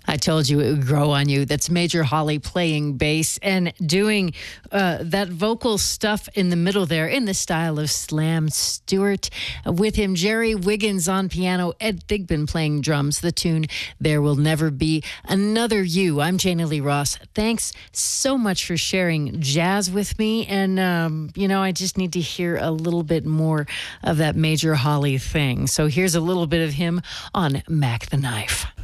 I told you it would grow on you. That's Major Holly playing bass and doing that vocal stuff in the middle there in the style of Slam Stewart. With him, Jerry Wiggins on piano, Ed Thigpen playing drums. The tune, There Will Never Be Another You. I'm Jana Lee Ross. Thanks so much for sharing jazz with me. And, I just need to hear a little bit more of that Major Holly thing. So here's a little bit of him on Mac the Knife.